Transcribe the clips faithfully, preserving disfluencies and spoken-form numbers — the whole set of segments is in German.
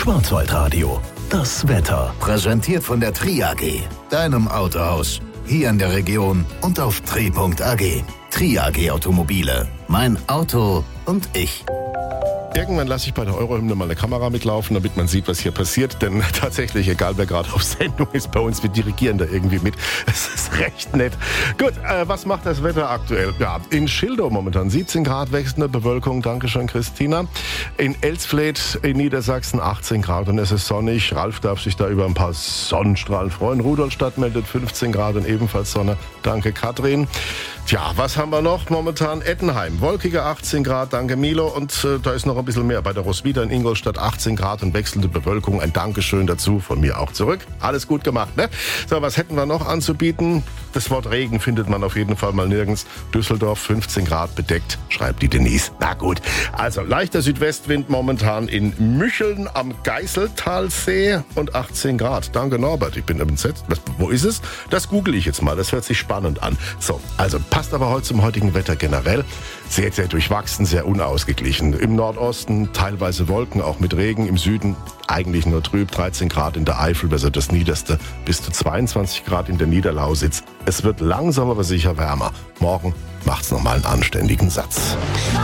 Schwarzwaldradio, das Wetter. Präsentiert von der Tri A G, deinem Autohaus. Hier in der Region und auf tri punkt a g. Tri A G Automobile. Mein Auto und ich. Irgendwann lasse ich bei der Eurohymne mal eine Kamera mitlaufen, damit man sieht, was hier passiert. Denn tatsächlich, egal wer gerade auf Sendung ist, bei uns, wir dirigieren da irgendwie mit. Es ist recht nett. Gut, äh, was macht das Wetter aktuell? Ja, in Schildow momentan siebzehn Grad, wechselnde Bewölkung. Dankeschön, Christina. In Elsfleth in Niedersachsen achtzehn Grad und es ist sonnig. Ralf darf sich da über ein paar Sonnenstrahlen freuen. Rudolstadt meldet fünfzehn Grad und ebenfalls Sonne. Danke, Katrin. Tja, was haben wir noch momentan? Ettenheim, wolkige achtzehn Grad, danke Milo. Und äh, da ist noch ein bisschen mehr bei der Roswitha in Ingolstadt, achtzehn Grad und wechselnde Bewölkung. Ein Dankeschön dazu, von mir auch zurück. Alles gut gemacht, ne? So, was hätten wir noch anzubieten? Das Wort Regen findet man auf jeden Fall mal nirgends. Düsseldorf, fünfzehn Grad bedeckt, schreibt die Denise. Na gut, also leichter Südwestwind momentan in Mücheln am Geißeltalsee und achtzehn Grad. Danke Norbert, ich bin entsetzt. Was, wo ist es? Das google ich jetzt mal, das hört sich spannend an. So, also passt aber heute zum heutigen Wetter generell. Sehr, sehr durchwachsen, sehr unausgeglichen. Im Nordosten teilweise Wolken, auch mit Regen. Im Süden eigentlich nur trüb, dreizehn Grad in der Eifel, also das Niederste, bis zu zweiundzwanzig Grad in der Niederlausitz. Es wird langsam, aber sicher wärmer. Morgen macht's nochmal einen anständigen Satz.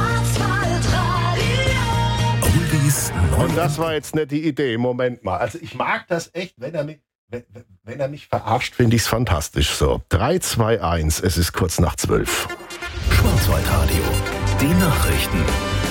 Und das war jetzt nicht die Idee, Moment mal. Also ich mag das echt, wenn er mich, wenn, wenn er mich verarscht, finde ich es fantastisch. So, drei, zwei, eins, es ist kurz nach zwölf. Schwarzwaldradio, die Nachrichten.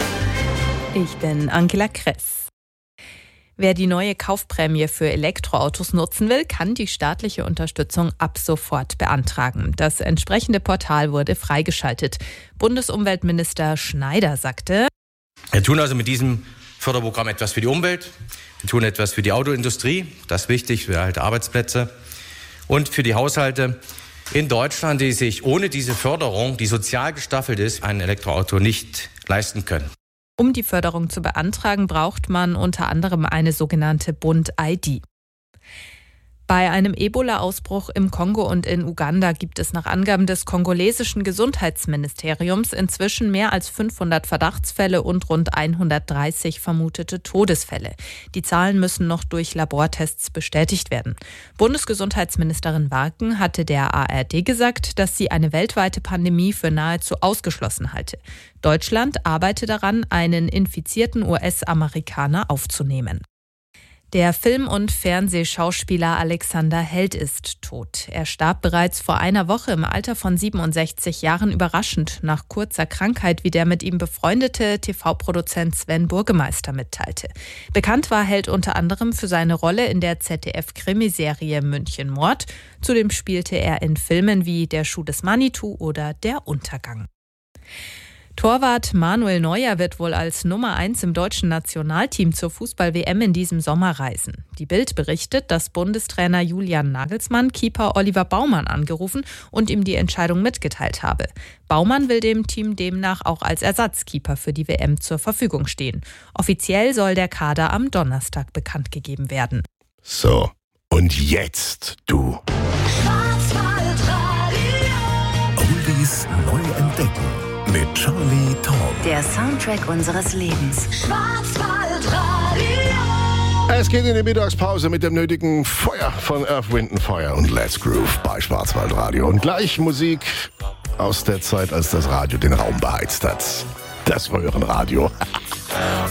Ich bin Angela Kress. Wer die neue Kaufprämie für Elektroautos nutzen will, kann die staatliche Unterstützung ab sofort beantragen. Das entsprechende Portal wurde freigeschaltet. Bundesumweltminister Schneider sagte: Wir tun also mit diesem Förderprogramm etwas für die Umwelt, wir tun etwas für die Autoindustrie, das ist wichtig, für halt Arbeitsplätze und für die Haushalte in Deutschland, die sich ohne diese Förderung, die sozial gestaffelt ist, ein Elektroauto nicht leisten können. Um die Förderung zu beantragen, braucht man unter anderem eine sogenannte Bund-I D. Bei einem Ebola-Ausbruch im Kongo und in Uganda gibt es nach Angaben des kongolesischen Gesundheitsministeriums inzwischen mehr als fünfhundert Verdachtsfälle und rund hundertdreißig vermutete Todesfälle. Die Zahlen müssen noch durch Labortests bestätigt werden. Bundesgesundheitsministerin Warken hatte der A R D gesagt, dass sie eine weltweite Pandemie für nahezu ausgeschlossen halte. Deutschland arbeite daran, einen infizierten U S-Amerikaner aufzunehmen. Der Film- und Fernsehschauspieler Alexander Held ist tot. Er starb bereits vor einer Woche im Alter von siebenundsechzig Jahren überraschend nach kurzer Krankheit, wie der mit ihm befreundete T V-Produzent Sven Burgemeister mitteilte. Bekannt war Held unter anderem für seine Rolle in der Z D F-Krimiserie München Mord. Zudem spielte er in Filmen wie Der Schuh des Manitou oder Der Untergang. Torwart Manuel Neuer wird wohl als Nummer eins im deutschen Nationalteam zur Fußball-W M in diesem Sommer reisen. Die Bild berichtet, dass Bundestrainer Julian Nagelsmann Keeper Oliver Baumann angerufen und ihm die Entscheidung mitgeteilt habe. Baumann will dem Team demnach auch als Ersatzkeeper für die W M zur Verfügung stehen. Offiziell soll der Kader am Donnerstag bekannt gegeben werden. So, und jetzt du. Oldies neu entdecken. Mit Charlie Tall. Der Soundtrack unseres Lebens. Schwarzwaldradio. Es geht in die Mittagspause mit dem nötigen Feuer von Earth, Wind and Fire und Let's Groove bei Schwarzwaldradio. Und gleich Musik aus der Zeit, als das Radio den Raum beheizt hat. Das Röhrenradio.